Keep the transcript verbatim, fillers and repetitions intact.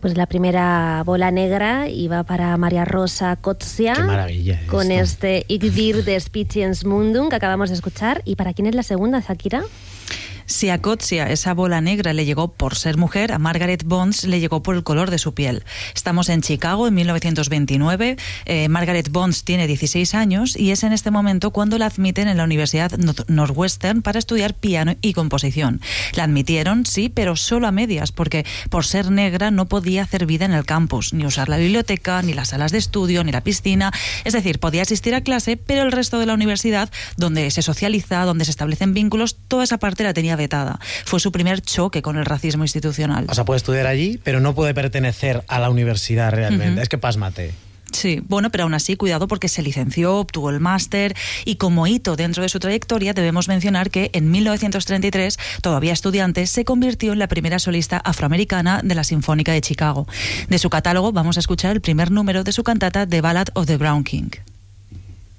Pues la primera bola negra iba para María Rosa Coetzee. Qué maravilla con esto. este Ich dir des Spitiens Mundum que acabamos de escuchar. ¿Y para quién es la segunda, Shakira? Si a Coetzee esa bola negra le llegó por ser mujer, a Margaret Bonds le llegó por el color de su piel. Estamos en Chicago en mil novecientos veintinueve. Eh, Margaret Bonds tiene dieciséis años y es en este momento cuando la admiten en la Universidad Northwestern para estudiar piano y composición. La admitieron, sí, pero solo a medias, porque por ser negra no podía hacer vida en el campus, ni usar la biblioteca, ni las salas de estudio, ni la piscina. Es decir, podía asistir a clase, pero el resto de la universidad, donde se socializa, donde se establecen vínculos, toda esa parte la tenía vetada. Fue su primer choque con el racismo institucional. O sea, puede estudiar allí, pero no puede pertenecer a la universidad realmente. Uh-huh. Es que pásmate. Sí, bueno, pero aún así, cuidado porque se licenció, obtuvo el máster y como hito dentro de su trayectoria debemos mencionar que en mil novecientos treinta y tres, todavía estudiante, se convirtió en la primera solista afroamericana de la Sinfónica de Chicago. De su catálogo vamos a escuchar el primer número de su cantata The Ballad of the Brown King.